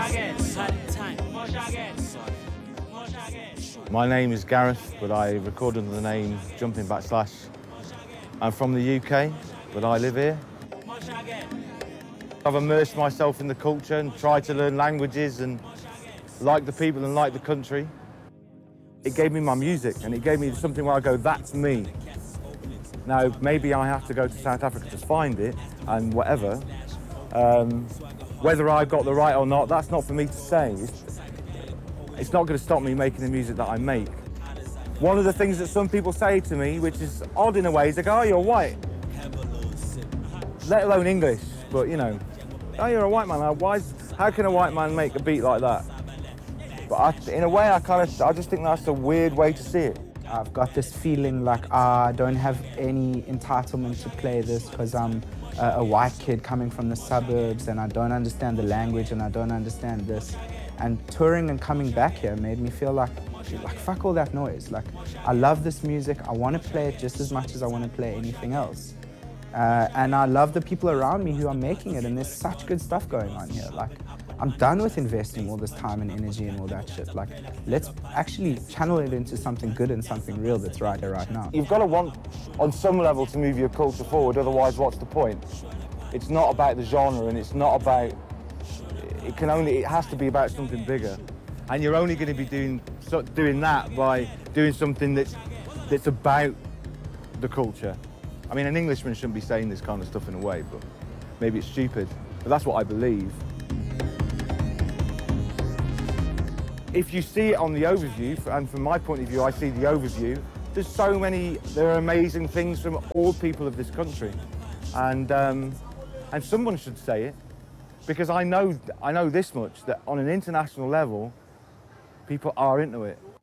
My name is Gareth, but I record under the name Jumping Backslash. I'm from the UK, but I live here. I've immersed myself in the culture and tried to learn languages and like the people and like the country. It gave me my music and it gave me something where I go, that's me. Now, maybe I have to go to South Africa to find it and whatever. Whether I got the right or not, that's not for me to say. It's not going to stop me making the music that I make. One of the things that some people say to me, which is odd in a way, is they go, oh, you're white. Let alone English, but you know, oh, you're a white man. How can a white man make a beat like that? But in a way, I just think that's a weird way to see it. I've got this feeling like I don't have any entitlement to play this because I'm a white kid coming from the suburbs and I don't understand the language and I don't understand this. And touring and coming back here made me feel like fuck all that noise. Like, I love this music, I want to play it just as much as I want to play anything else. And I love the people around me who are making it, and there's such good stuff going on here. Like, I'm done with investing all this time and energy and all that shit. Like, let's actually channel it into something good and something real that's right here, right now. You've got to want, on some level, to move your culture forward, otherwise what's the point? It's not about the genre and it's not about, it has to be about something bigger. And you're only going to be doing that by doing something that's about the culture. I mean, an Englishman shouldn't be saying this kind of stuff in a way, but maybe it's stupid. But that's what I believe. If you see it on the overview, and from my point of view, I see the overview, there are amazing things from all people of this country. And someone should say it, because I know this much, that on an international level, people are into it.